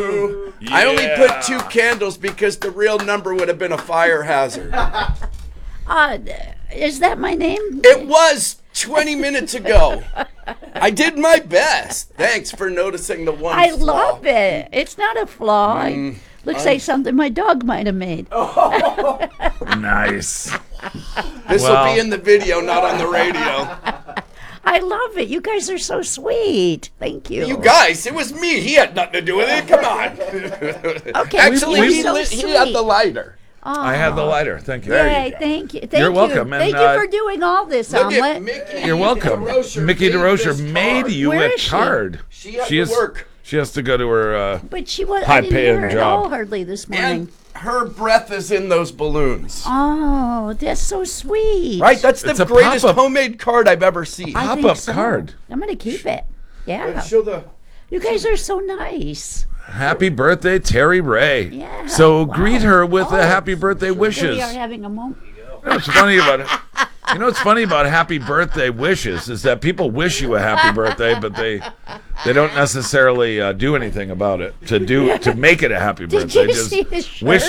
I only put 2 candles because the real number would have been a fire hazard. Is that my name? It was 20 minutes ago. I did my best. Thanks for noticing the one I flaw. love it. It's not a flaw. Looks like something my dog might have made. Nice. This will be in the video, not on the radio. I love it. You guys are so sweet. Thank you. You guys, it was me. He had nothing to do with it. Come on. Okay. Actually, you're he so had the sweet. lighter. I had the lighter. Thank you. Yay, thank you. Thank You're you. welcome, and, Thank you for doing all this, Look at Omelet. Mickey. You're welcome. Mickey DeRocher made you Where a is she? card. She had to work. She has to go to her. But she was. I High-paying didn't hear her at job. all hardly this morning. And her breath is in those balloons. Oh, that's so sweet. Right? That's It's the a greatest pop-up. homemade card I've ever seen. I think Pop-up so. card. I'm gonna keep it. Yeah. Show the... You guys are so nice. Happy birthday, Terry Ray. Yeah. So Wow. greet her with Oh. a happy birthday wishes. We are having a moment. You know what's funny about it? You know what's funny about happy birthday wishes is that people wish you a happy birthday, but they don't necessarily do anything about it to make it a happy Did birthday. you Just see his shirt? wish